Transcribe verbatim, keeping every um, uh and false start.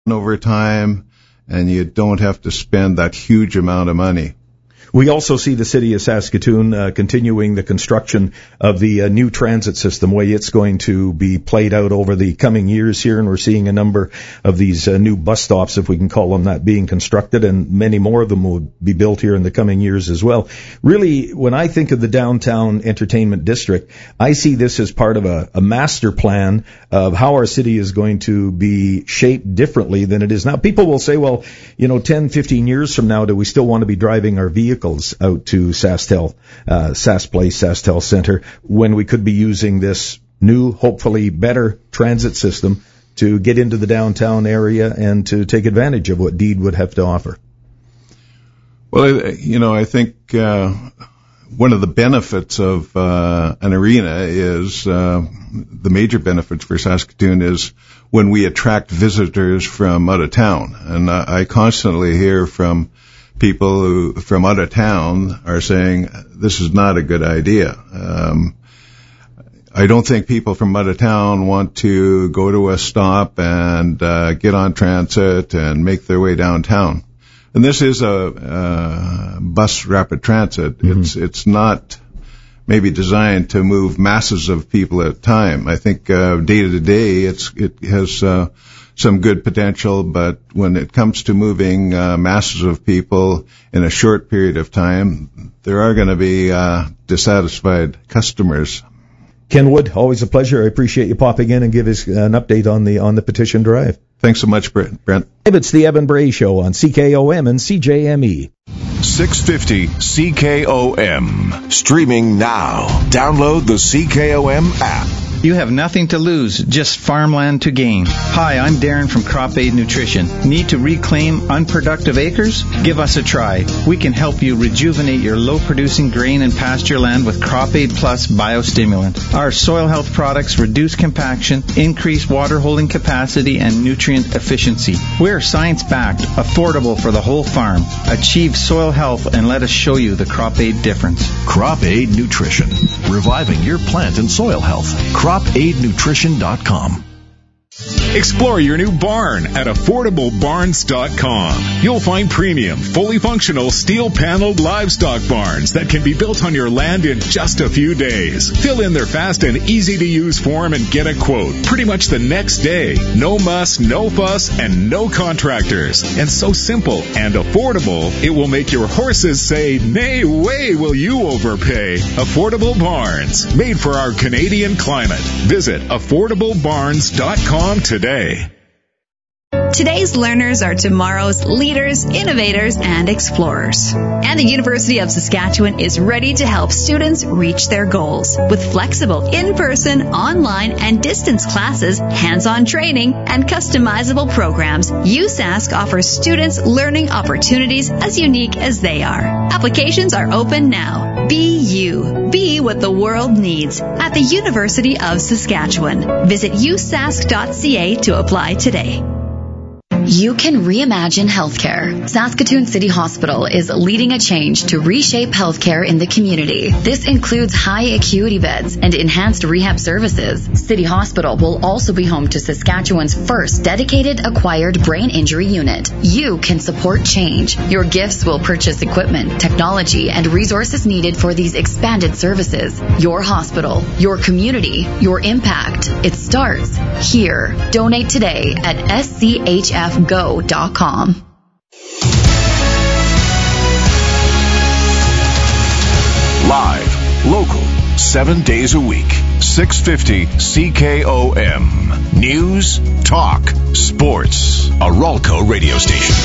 over time, and you don't have to spend that huge amount of money. We also see the city of Saskatoon uh, continuing the construction of the uh, new transit system, way it's going to be played out over the coming years here, and we're seeing a number of these uh, new bus stops, if we can call them that, being constructed, and many more of them will be built here in the coming years as well. Really, when I think of the downtown entertainment district, I see this as part of a, a master plan of how our city is going to be shaped differently than it is now. People will say, well, you know, ten, fifteen years from now, do we still want to be driving our vehicles out to SaskTel, uh, Sask Place, SaskTel Center, when we could be using this new, hopefully better transit system to get into the downtown area and to take advantage of what Deed would have to offer? Well, you know, I think uh, one of the benefits of uh, an arena is, uh, the major benefits for Saskatoon is when we attract visitors from out of town. And uh, I constantly hear from people who from out of town are saying this is not a good idea. Um, I don't think people from out of town want to go to a stop and uh, get on transit and make their way downtown. And this is a uh, bus rapid transit. Mm-hmm. It's it's not maybe designed to move masses of people at a time. I think uh, day to day, it's it has uh, some good potential, but when it comes to moving uh, masses of people in a short period of time, there are going to be uh, dissatisfied customers. Ken Wood, always a pleasure. I appreciate you popping in and give us an update on the on the petition drive. Thanks so much, Brent. It's the Evan Bray Show on C K O M and C J M E. six fifty C K O M. Streaming now. Download the C K O M app. You have nothing to lose, just farmland to gain. Hi, I'm Darren from Crop Aid Nutrition. Need to reclaim unproductive acres? Give us a try. We can help you rejuvenate your low-producing grain and pasture land with Crop Aid Plus biostimulant. Our soil health products reduce compaction, increase water holding capacity, and nutrient efficiency. We're science-backed, affordable for the whole farm. Achieve soil health and let us show you the Crop Aid difference. Crop Aid Nutrition, reviving your plant and soil health. crop aid nutrition dot com. Explore your new barn at affordable barns dot com. You'll find premium, fully functional, steel-paneled livestock barns that can be built on your land in just a few days. Fill in their fast and easy-to-use form and get a quote pretty much the next day. No muss, no fuss, and no contractors. And so simple and affordable, it will make your horses say, nay way will you overpay. Affordable Barns, made for our Canadian climate. Visit affordable barns dot com today. Today's learners are tomorrow's leaders, innovators, and explorers. And the University of Saskatchewan is ready to help students reach their goals. With flexible in-person, online, and distance classes, hands-on training, and customizable programs, U Sask offers students learning opportunities as unique as they are. Applications are open now. Be you. Be what the world needs at the University of Saskatchewan. Visit u sask dot c a to apply today. You can reimagine healthcare. Saskatoon City Hospital is leading a change to reshape healthcare in the community. This includes high acuity beds and enhanced rehab services. City Hospital will also be home to Saskatchewan's first dedicated acquired brain injury unit. You can support change. Your gifts will purchase equipment, technology, and resources needed for these expanded services. Your hospital, your community, your impact. It starts here. Donate today at S C H F go dot com. Live, local, seven days a week. six fifty C K O M. News, talk, sports. A Ralco radio station.